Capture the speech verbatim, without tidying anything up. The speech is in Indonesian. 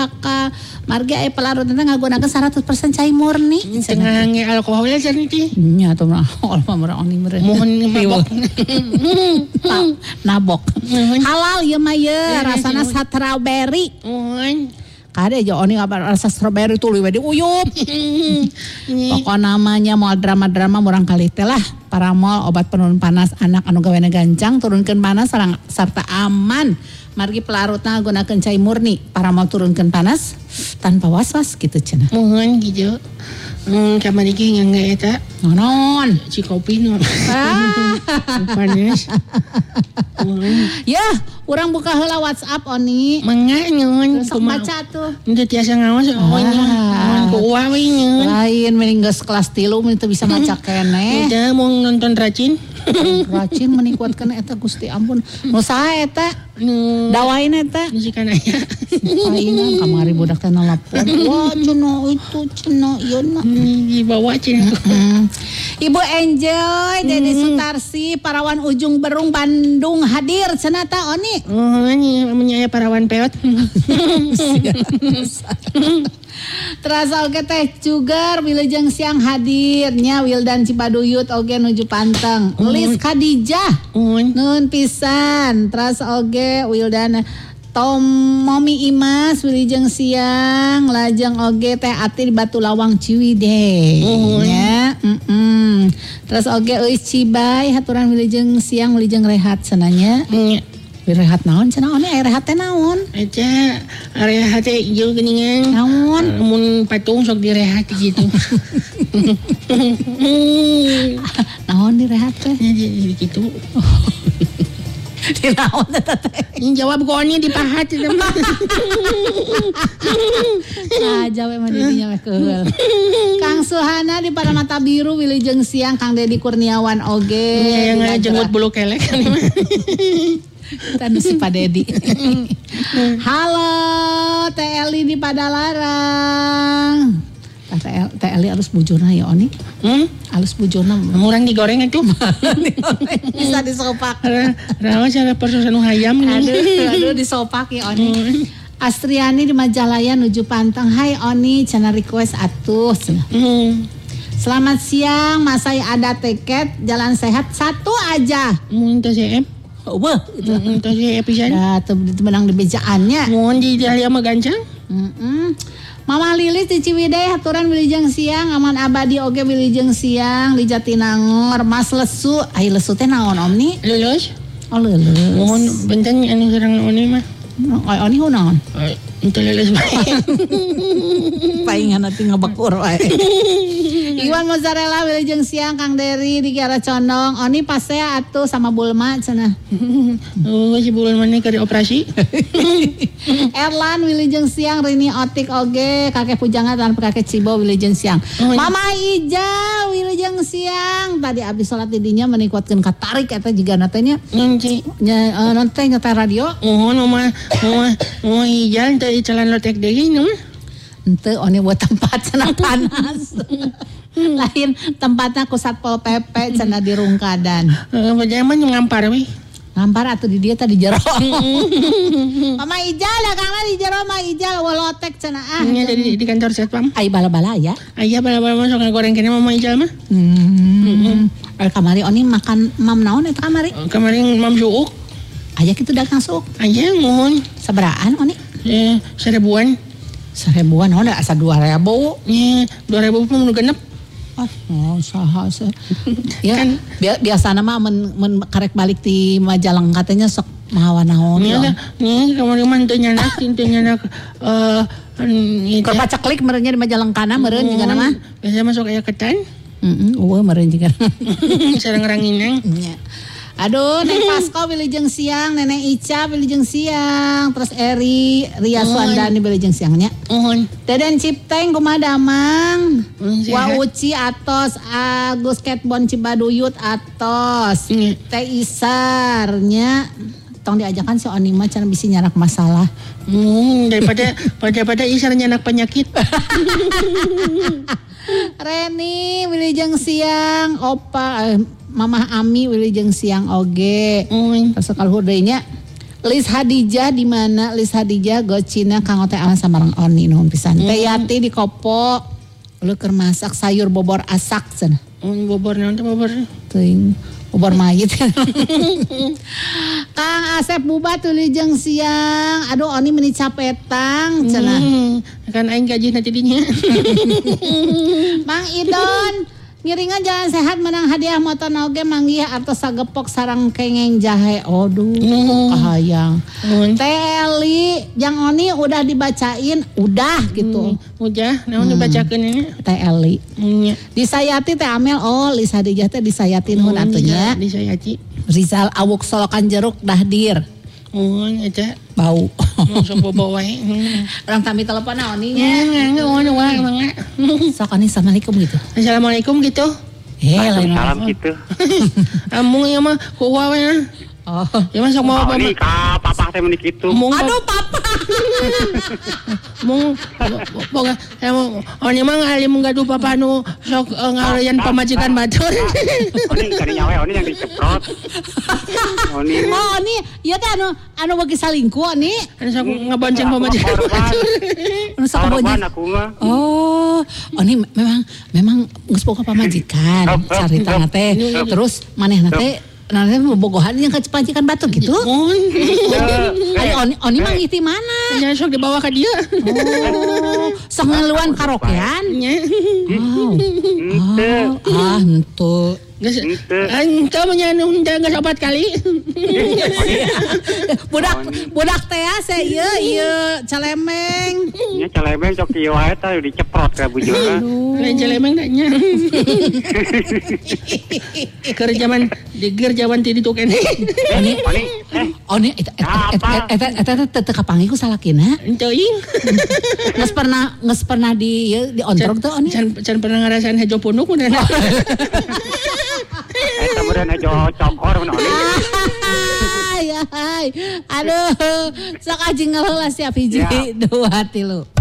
cempaka. Margi aya pelarut teh ngagunakeun seratus persen cai murni. Tengah nge alkohol cenah teh. Nya atuh mah alma murah oni meureun. Mohon mabok. Nabok. Halal ieu mah ye, rasana strawberry. Mohon. Kade aja oni rasa strawberry tuh leuwih diuyup. Pokok namanya moal drama-drama murang kali teh lah. Paramol obat penurun panas anak anu gaweana gancang turunkeun panas sareng sarta aman. Margi pelarutna gunakeun cai murni. Paramol turunkeun panas tanpa was-was kitu cenah. Mohon gitu. Hmm, kamari ge ngangge eta. Naon? Si kopi no. Panas. Ya, urang buka heula WhatsApp oni. Mangga nyeun sok baca tuh. Henteu tiasa ngawas oh nya. Mohon ku ulah we nyeun. Lain mending geus kelas tilu mun teu bisa maca keneh. Teu mau nonton racin. Racin menikuatkan eta Gusti ampun. Nu saha eta? Nu dawain eta. Nu sikeun aya. Palingan kamari budak teh nelpon. Wah, cenah itu cenah ieu na. Dibawa cenah. Ibu Enjoy, Dede Sutarsi, Parawan Ujung Berung Bandung hadir cenah ta Oni. Oh, ini namanya Parawan Peot. Terasa oge teh Cugar Wilujeng siang hadirnya Wildan Cipaduyut oge nuju Panteng. Lis Khadijah. Nun pisan. Terasa oge Wildan Tom Momi Imas Wilujeng siang lajeng oge teh Ati di Batu Lawang Ciwidey. Nya. Heeh. Terus oge euy Cibai haturan Wilujeng siang Wilujeng rehat cenanya. Rehat naon cenah oni aya rehat teh naon? Eta rehat teh ieu geuningan. Naon? Mun patung sok direhat gitu. Naon direhat teh? Ya gitu. Di naon eta teh? Ini jawab goni dipahat itu mah. Nah, jawab mah didinya mah keheul. Kang Suhana di Paramata Biru Wilujeng siang Kang Dedi Kurniawan oge. Yang ngajenggut bulu kelek kan mah. Tanu si Pak Dedi. Halo, Teh Eli di Padalarang. Teh Eli harus bujurna ya Oni. Hmm? Harus bujurna. Orang digoreng itu. Bisa disopak. Rawa cara persoalan hayam. Aduh, aduh disopak ya Oni. Astriani di Majalaya nuju Panteng. Hai Oni, cenah request atuh. Hmm. Selamat siang, Masai ada tiket jalan sehat satu aja. Mun teh C M. Oh, wah, itu teh C M pisan. Dah menang di bejaannya. Mun di Dahlia mah gancang. Heeh. Mama Lilis di Ciwidey haturan Wilujeng siang Aman Abadi oge Wilujeng siang di Jatinangor Mas Lesu. Ai lesu teh naon Omni? Lulus. Oh lulus. Mohon benten anu sareng oni mah. Oh oni naon? Untuk lulus bae. Paingan ati ngabakur wae. Iwan Mozzarella Wilujeng siang Kang Deri di Kiara Condong. Oni pasea atuh sama Bulma cenah. Oh si Bulma nih keur operasi. Erlan Wilujeng siang Rini Otik oge kakek Pujangan dan kakek Cibo Wilujeng siang. Oh, Mama Ija Wilujeng siang. Tadi abis salat didinya menikuatkeun katarik eta jigana teh nya. Nanti nya non teh nyata radio. Oh mama mama mama Ija teh jalan lotek deui nu. Henteu oni buat tempat cenah panas. Lain tempatnya ku Satpol P P cenah di Rungkadan. Heeh, bagaimana ngampar we? Ngampar atuh di dia tadi jero. Mama Ijal da Kang di jero Mama Ijal wolotek cenah ah. Nya di di kantor Satpam. Ai bala-bala ya. Aya bala-bala masuk ngagoreng kene Mama Ijal mah. Hmm. Al kamari oni makan mam naon eta kamari? Kamari mam suuk. Aya kitu dagang suuk. Aya mohon. Sabaraan oni? Eh, seribuan. Seribuan oh da asa dua ribu. Nya dua ribu pun nu genep. Oh, saha sih. Ya, kan biasana mah men, men karek balik di Majalengka katanya sok mahawa naon. Nya nya kamari mah teu nyanak teu nyanak eh keur pacaklik meureunnya di Majalengkana meureun jigana mah. Biasa masuk aya ketan. Heeh, eueuh meureun jigana. Sareng ranginang. Nya. Aduh, Neng Pasko Wilujeng siang, Nenek Ica Wilujeng siang, terus Eri Ria Suandani Wilujeng siangnya. Mohon. Deden Cipteng kumaha damang. Wa Uci atos Agus Ketbon Cibaduyut atos. Teh Isarnya tong diajakan si Oni mah can bisi nyarak masalah. Hmm, daripada pada-pada Isar nyarak penyakit. Reni Wilujeng siang, Opa eh, Mama Ami Wilujeng siang oge. Mm. Terus kalau deui nya Lis Hadijah di mana? Lis Hadijah gocina kanggo teh ala samarang Oni nuhun pisan. Hmm. Teh Yati di Kopo. Lu keur masak sayur bobor asak cenah. Hmm, bobor naon teh bobor? Teuing bobor mayit. Kang Asep Buba tuluy jeung siang. Aduh Oni meuni capetang cenah. Hmm, kan aing gajihna ti dinya. Mang Idon ngiringan jalan sehat menang hadiah motor oge manggih artos sagepok sarang kengeng jahe. Aduh, Mm. kahayang. Mm. Teh Eli, Jang Oni udah dibacain, udah gitu. Hmm, udah, naon Hmm. dibacakeun ini? Teh Eli. Hmm, Disayati Teh Amel, oh Lis Hadijah teh disayatin Hmm, hun atunya. di sayati. Rizal Awuk Solokan Jeruk Dahdir. Hmm, eta Bau. sok bobo wae. Hmm. Orang tami telepon na Oninya. Enggak, enggak, enggak, enggak. Sok Oni assalamualaikum gitu. Assalamualaikum gitu. Eh, lain Salam gitu. Amung ya mah ku wae. Oh. Ya mah sok mau Oh, apa? ini ka papa teh meuni kitu. Mung Aduh papa. mung boga emang oni mah ngalim gaduh papa nu sok eh, ngalian pamajikan batur. Oni kari nyawe oni yang diceprot. Oni Oh Oni, ieu teh anu anu bagi salingkuh Oni. Anu sok ngabonceng pamajikan batur. Anu sok korban kabonya. aku mah. Oh, Oni memang memang geus boga pamajikan, carita na teh. Terus manehna teh nanti bobogohan yang kecepajikan batu gitu. Mun. Ari Oni Oni mah ngiti mana? Nya sok dibawa ka dia. Oh, sok ngeluan karaokean. Nya. Wow. Henteu. Oh, ah, henteu. Geus Henteu. engkau menyanung geus opat kali. Budak budak teh se ieu ieu calemeng. Nya calemeng sok kieu wae tah diceprot ka bujurna. Lain celemeng da nya. Keur zaman diger zaman ti ditu keneh. Oni oni eh Oni eta eta eta eta eta teu kapanggih ku salakina. Teuing. Geus pernah geus pernah di ieu di ontrog teh Oni. Can can pernah ngarasain hejo punuk udah. eta meureun aja cokor mun oni. Ay, ay. Aduh, sok aji ngeheula siap hiji, Ya. dua, tilu.